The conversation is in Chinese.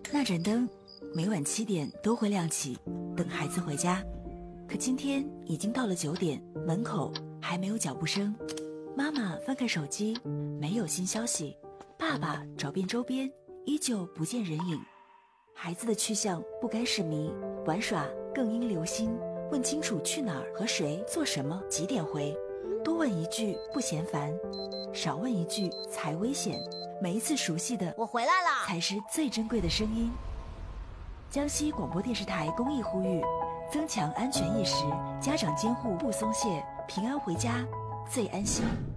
那盏灯每晚7点都会亮起，等孩子回家。可今天已经到了9点，门口还没有脚步声。妈妈翻看手机，没有新消息。爸爸找遍周边，依旧不见人影。孩子的去向不甘是谜，玩耍更应留心，问清楚去哪儿、和谁、做什么、几点回。多问一句不嫌烦，少问一句才危险。每一次熟悉的我回来了， 才是最珍贵的声音。江西广播电视台公益呼吁，增强安全意识，家长监护不松懈，平安回家最安心。